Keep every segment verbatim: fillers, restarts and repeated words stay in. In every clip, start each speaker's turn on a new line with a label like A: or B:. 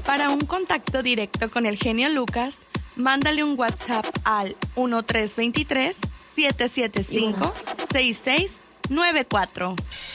A: Para un contacto directo con el genio Lucas, mándale un WhatsApp al uno tres dos tres, siete siete cinco, seis seis nueve cuatro.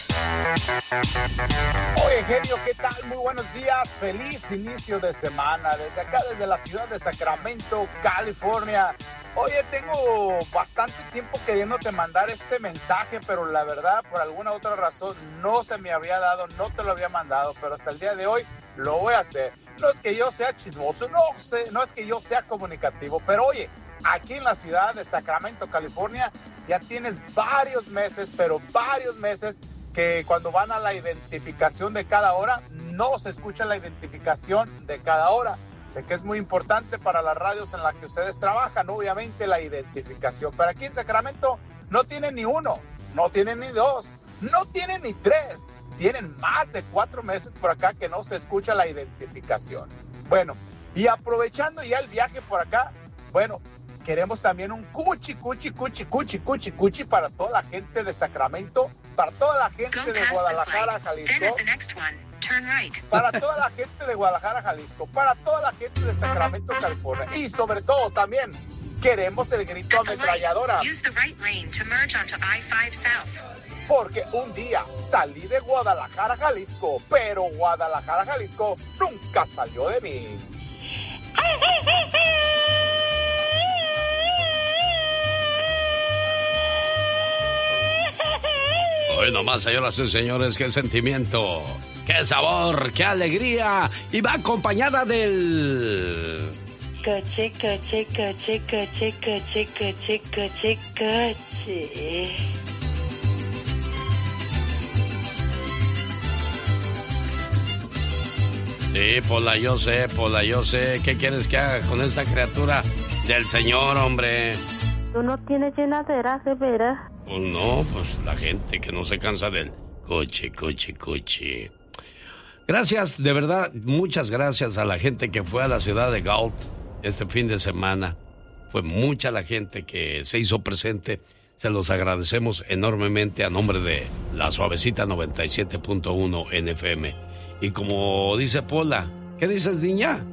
B: Oye, genio, ¿qué tal? Muy buenos días. Feliz inicio de semana. Desde acá, desde la ciudad de Sacramento, California. Oye, tengo bastante tiempo queriéndote mandar este mensaje, pero la verdad, por alguna otra razón, no se me había dado, no te lo había mandado, pero hasta el día de hoy lo voy a hacer. No es que yo sea chismoso, no sé, no es que yo sea comunicativo, pero oye, aquí en la ciudad de Sacramento, California, ya tienes varios meses, pero varios meses que cuando van a la identificación de cada hora, no se escucha la identificación de cada hora. Sé que es muy importante para las radios en las que ustedes trabajan, obviamente la identificación, pero aquí en Sacramento no tienen ni uno, no tienen ni dos, no tienen ni tres, tienen más de cuatro meses por acá que no se escucha la identificación. Bueno, y aprovechando ya el viaje por acá, bueno, queremos también un cuchi, cuchi, cuchi, cuchi, cuchi, cuchi para toda la gente de Sacramento, para toda la gente de Guadalajara, Jalisco, para toda la gente de Guadalajara, Jalisco, para toda la gente de Sacramento, California, y sobre todo también queremos el grito ametralladora. Porque un día salí de Guadalajara, Jalisco, pero Guadalajara, Jalisco nunca salió de mí.
C: Hoy nomás, señoras y señores, qué sentimiento, qué sabor, qué alegría. Y va acompañada del...
D: Coche, coche, coche, coche, coche, coche, coche, coche.
C: Sí, Pola, yo sé, Pola, yo sé. ¿Qué quieres que haga con esta criatura del Señor, hombre?
D: ¿Tú no tienes llenadera, de veras?
C: Pues no, pues la gente que no se cansa del coche, coche, coche. Gracias, de verdad, muchas gracias a la gente que fue a la ciudad de Galt este fin de semana. Fue mucha la gente que se hizo presente. Se los agradecemos enormemente a nombre de la Suavecita noventa y siete punto uno N F M. Y como dice Pola, ¿qué dices, niña?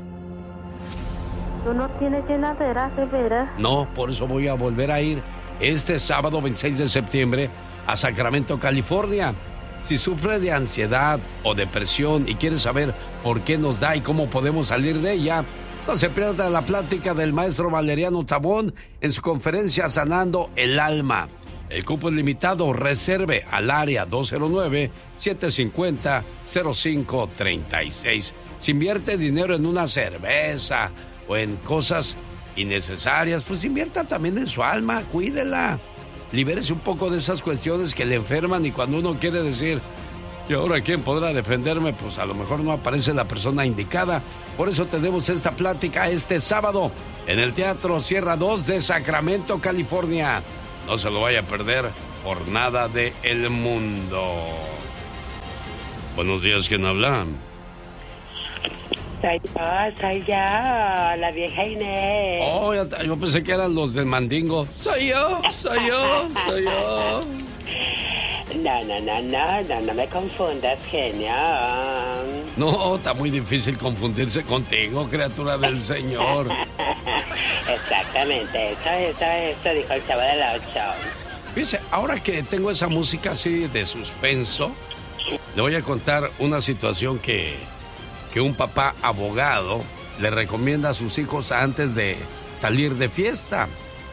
D: ¿Tú no tienes llenadera, de veras?
C: No, por eso voy a volver a ir este sábado veintiséis de septiembre a Sacramento, California. Si sufre de ansiedad o depresión y quiere saber por qué nos da y cómo podemos salir de ella, no se pierda la plática del maestro Valeriano Tabón en su conferencia Sanando el Alma. El cupo es limitado, reserve al área dos cero nueve, siete cinco cero, cero cinco tres seis. Si invierte dinero en una cerveza o en cosas innecesarias, pues invierta también en su alma, cuídela. Libérese un poco de esas cuestiones que le enferman, y cuando uno quiere decir, ¿y ahora quién podrá defenderme? Pues a lo mejor no aparece la persona indicada. Por eso tenemos esta plática este sábado en el Teatro Sierra dos de Sacramento, California. No se lo vaya a perder por nada de el mundo. Buenos días, ¿quién habla?
D: Soy yo, soy yo, la vieja Inés.
C: Oh, yo, yo pensé que eran los del Mandingo. Soy yo, soy yo, soy yo.
D: No, no, no, no, no, no me confundas, genio.
C: No, está muy difícil confundirse contigo, criatura del Señor.
D: Exactamente, eso, eso, eso dijo el Chavo del Ocho.
C: Fíjese, ahora que tengo esa música así de suspenso, le voy a contar una situación que, que un papá abogado le recomienda a sus hijos antes de salir de fiesta.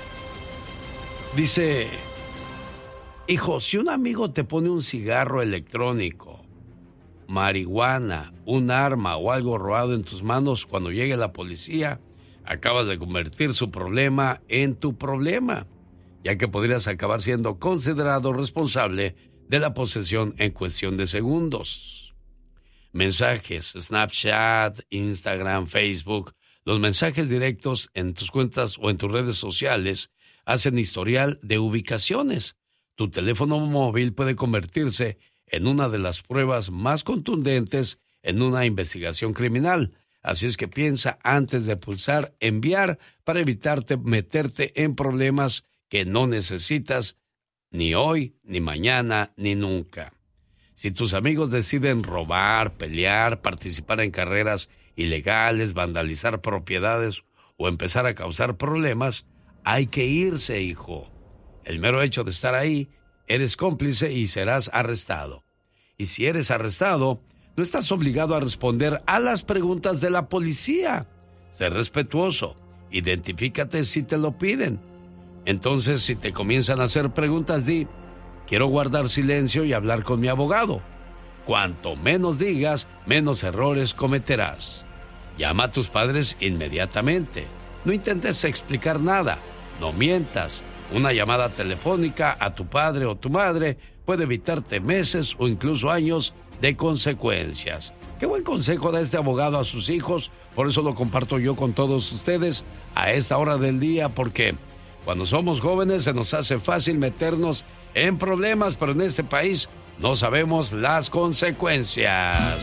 C: Dice: hijo, si un amigo te pone un cigarro electrónico, marihuana, un arma o algo robado en tus manos, cuando llegue la policía, acabas de convertir su problema en tu problema, ya que podrías acabar siendo considerado responsable de la posesión en cuestión de segundos. Mensajes, Snapchat, Instagram, Facebook, los mensajes directos en tus cuentas o en tus redes sociales hacen historial de ubicaciones. Tu teléfono móvil puede convertirse en una de las pruebas más contundentes en una investigación criminal. Así es que piensa antes de pulsar enviar para evitarte meterte en problemas que no necesitas ni hoy, ni mañana, ni nunca. Si tus amigos deciden robar, pelear, participar en carreras ilegales, vandalizar propiedades o empezar a causar problemas, hay que irse, hijo. El mero hecho de estar ahí, eres cómplice y serás arrestado. Y si eres arrestado, no estás obligado a responder a las preguntas de la policía. Sé respetuoso. Identifícate si te lo piden. Entonces, si te comienzan a hacer preguntas, di, quiero guardar silencio y hablar con mi abogado. Cuanto menos digas, menos errores cometerás. Llama a tus padres inmediatamente. No intentes explicar nada. No mientas. Una llamada telefónica a tu padre o tu madre puede evitarte meses o incluso años de consecuencias. Qué buen consejo da este abogado a sus hijos. Por eso lo comparto yo con todos ustedes a esta hora del día, porque cuando somos jóvenes se nos hace fácil meternos en problemas, pero en este país no sabemos las consecuencias.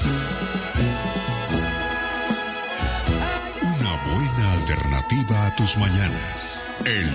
E: Una buena alternativa a tus mañanas. El